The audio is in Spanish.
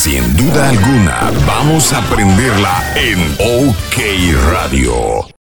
Sin duda alguna, vamos a aprenderla en OK Radio.